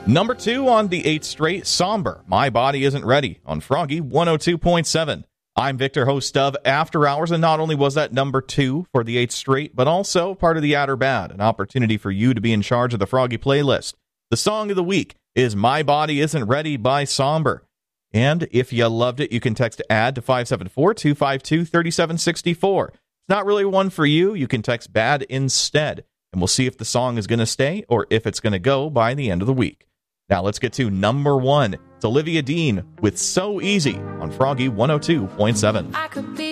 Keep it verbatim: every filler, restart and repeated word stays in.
Number two on the eighth straight, Somber, My Body Isn't Ready on Froggy one oh two point seven. I'm Victor, host of After Hours, and not only was that number two for the eighth straight, but also part of the Add or Bad, an opportunity for you to be in charge of the Froggy playlist. The song of the week is My Body Isn't Ready by Somber. And if you loved it, you can text ADD to five seven four, two five two, three seven six four. It's not really one for you. You can text BAD instead, and we'll see if the song is going to stay or if it's going to go by the end of the week. Now let's get to number one. It's Olivia Dean with So Easy on Froggy one oh two point seven. I could be